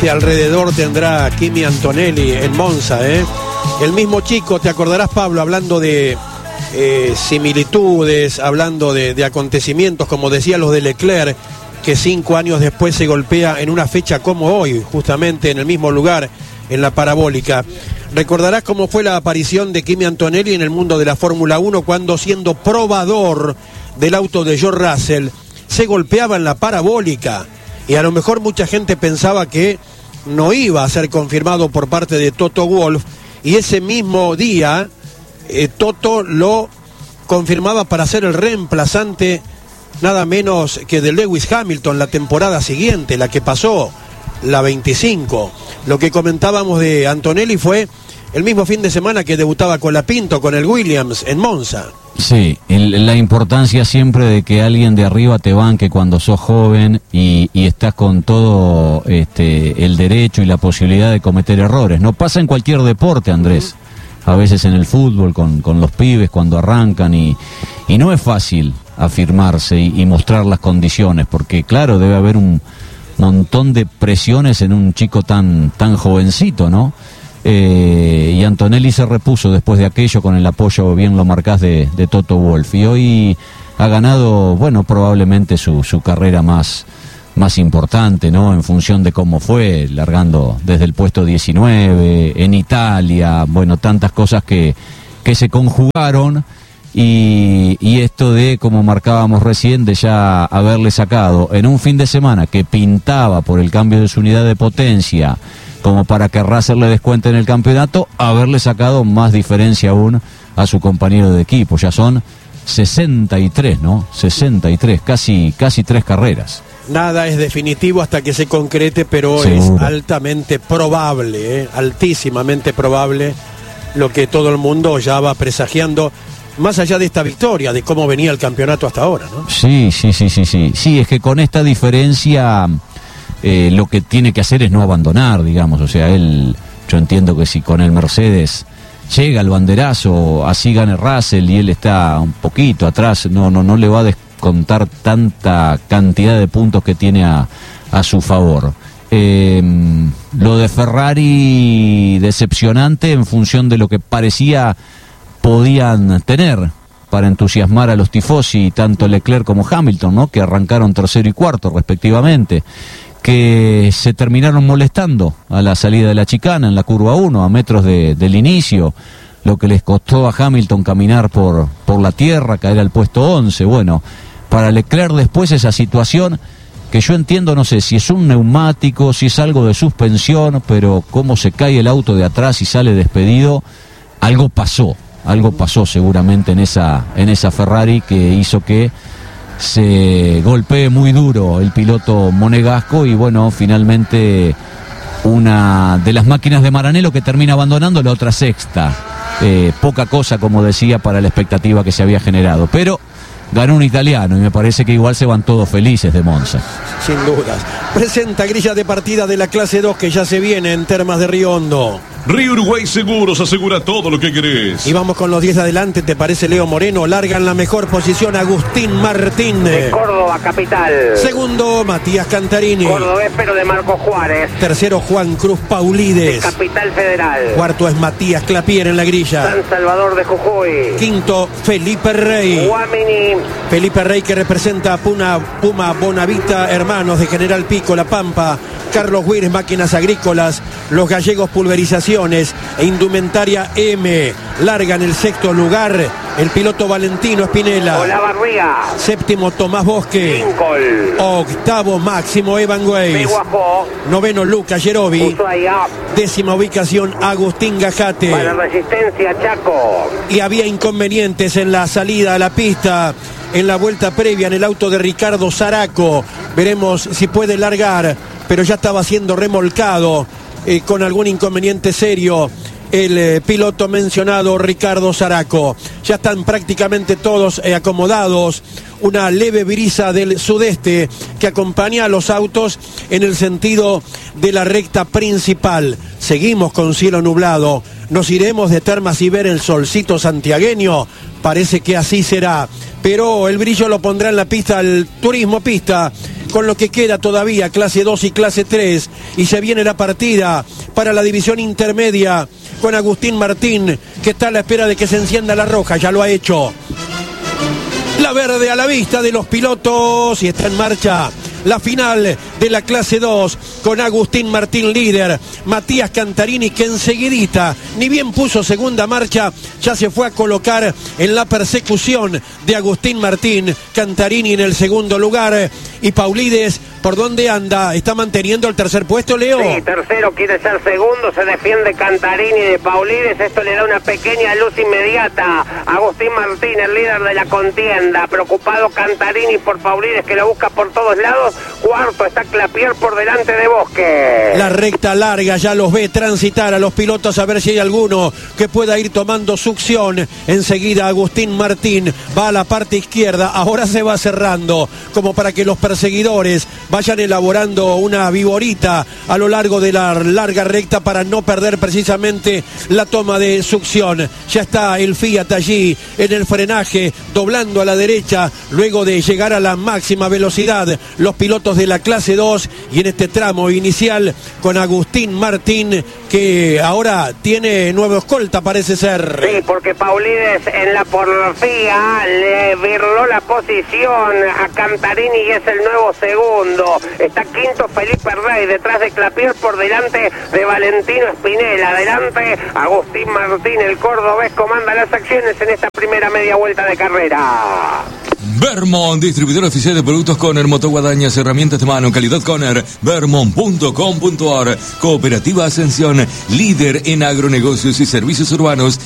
gente alrededor tendrá Kimi Antonelli en Monza, ¿eh? El mismo chico, te acordarás, Pablo, hablando de similitudes, hablando de acontecimientos, como decía los de Leclerc, que 5 años después se golpea en una fecha como hoy, justamente en el mismo lugar, en la parabólica. Recordarás cómo fue la aparición de Kimi Antonelli en el mundo de la Fórmula 1, cuando, siendo probador del auto de George Russell, se golpeaba en la parabólica, y a lo mejor mucha gente pensaba que no iba a ser confirmado por parte de Toto Wolff, y ese mismo día Toto lo confirmaba para ser el reemplazante nada menos que de Lewis Hamilton la temporada siguiente, la que pasó, la 25. Lo que comentábamos de Antonelli fue el mismo fin de semana que debutaba con la Pinto, con el Williams en Monza. Sí, la importancia siempre de que alguien de arriba te banque cuando sos joven y estás con todo el derecho y la posibilidad de cometer errores. No pasa en cualquier deporte, Andrés. A veces en el fútbol con los pibes cuando arrancan y no es fácil afirmarse y mostrar las condiciones, porque claro, debe haber un montón de presiones en un chico tan jovencito, ¿no? Y Antonelli se repuso después de aquello con el apoyo, bien lo marcás, de Toto Wolff, y hoy ha ganado, bueno, probablemente su carrera más importante, ¿no? En función de cómo fue, largando desde el puesto 19, en Italia, bueno, tantas cosas que se conjugaron, y esto de, como marcábamos recién, de ya haberle sacado en un fin de semana que pintaba por el cambio de su unidad de potencia, como para que Russell le descuente en el campeonato, haberle sacado más diferencia aún a su compañero de equipo. Ya son 63, ¿no? 63, casi 3 carreras. Nada es definitivo hasta que se concrete, pero seguro. Es altamente probable, altísimamente probable, lo que todo el mundo ya va presagiando, más allá de esta victoria, de cómo venía el campeonato hasta ahora, ¿no? Sí, es que con esta diferencia lo que tiene que hacer es no abandonar, digamos. O sea, yo entiendo que si con el Mercedes llega el banderazo, así gane Russell y él está un poquito atrás, no le va a descontar tanta cantidad de puntos que tiene a su favor. Lo de Ferrari, decepcionante en función de lo que parecía podían tener para entusiasmar a los tifosi, tanto Leclerc como Hamilton, ¿no? Que arrancaron tercero y cuarto respectivamente, que se terminaron molestando a la salida de la chicana en la curva 1, a metros del inicio, lo que les costó a Hamilton caminar por la tierra, caer al puesto 11. Bueno, para Leclerc después esa situación, que yo entiendo, no sé si es un neumático, si es algo de suspensión, pero cómo se cae el auto de atrás y sale despedido, algo pasó seguramente en esa Ferrari, que hizo que se golpee muy duro el piloto monegasco, y bueno, finalmente una de las máquinas de Maranello que termina abandonando, la otra sexta. Poca cosa, como decía, para la expectativa que se había generado, pero ganó un italiano y me parece que igual se van todos felices de Monza. Sin dudas. Presenta grilla de partida de la clase 2 que ya se viene en Termas de Río Hondo. Río Uruguay Seguros asegura todo lo que querés. Y vamos con los 10 de adelante, ¿te parece? Leo Moreno larga en la mejor posición Agustín Martín. De Córdoba capital. Segundo, Matías Cantarini. Cordobés, pero de Marco Juárez. Tercero, Juan Cruz Paulides. De Capital Federal. Cuarto es Matías Clapier en la grilla. San Salvador de Jujuy. Quinto, Felipe Rey. Guamini. Felipe Rey, que representa a Puma Bonavita, hermanos de General Pico, La Pampa. Carlos Huires, máquinas agrícolas. Los gallegos, pulverizaciones e indumentaria M. Larga en el sexto lugar el piloto Valentino Espinela. Olavarría. Séptimo, Tomás Bosque. Lincoln. Octavo, Máximo Evan Weiss. Peguajó. Noveno, Lucas Yerobi. Ushuaia. Décima ubicación, Agustín Gajate. Para Resistencia, Chaco. Y había inconvenientes en la salida a la pista, en la vuelta previa, en el auto de Ricardo Zaraco. Veremos si puede largar, pero ya estaba siendo remolcado con algún inconveniente serio el piloto mencionado, Ricardo Zaraco. Ya están prácticamente todos acomodados. Una leve brisa del sudeste que acompaña a los autos en el sentido de la recta principal. Seguimos con cielo nublado. Nos iremos de Termas y ver el solcito santiagueño. Parece que así será. Pero el brillo lo pondrá en la pista, el turismo pista, con lo que queda todavía, clase 2 y clase 3, y se viene la partida para la división intermedia con Agustín Martín, que está a la espera de que se encienda la roja, ya lo ha hecho. La verde a la vista de los pilotos y está en marcha la final de la clase 2 con Agustín Martín líder, Matías Cantarini que enseguidita, ni bien puso segunda marcha, ya se fue a colocar en la persecución de Agustín Martín, Cantarini en el segundo lugar y Paulides, ¿por dónde anda? ¿Está manteniendo el tercer puesto, Leo? Sí, tercero quiere ser segundo, se defiende Cantarini de Paulides, esto le da una pequeña luz inmediata. Agustín Martín, el líder de la contienda, preocupado Cantarini por Paulides que lo busca por todos lados. Cuarto está Clapier por delante de Bosque. La recta larga ya los ve transitar a los pilotos a ver si hay alguno que pueda ir tomando succión. Enseguida Agustín Martín va a la parte izquierda, ahora se va cerrando como para que los perseguidores vayan elaborando una viborita a lo largo de la larga recta para no perder precisamente la toma de succión. Ya está el Fiat allí en el frenaje, doblando a la derecha luego de llegar a la máxima velocidad los pilotos de la clase 2 y en este tramo inicial con Agustín Martín que ahora tiene nuevo escolta, parece ser. Sí, porque Paulides en la porfía le virló la posición a Cantarini y es el nuevo segundo. Está quinto Felipe Rey, detrás de Clapier, por delante de Valentino Spinella. Adelante Agustín Martín, el cordobés, comanda las acciones en esta primera media vuelta de carrera. Vermont, distribuidor oficial de productos Conner, motoguadañas, herramientas de mano, calidad Conner, vermont.com.ar. Cooperativa Ascensión, líder en agronegocios y servicios urbanos.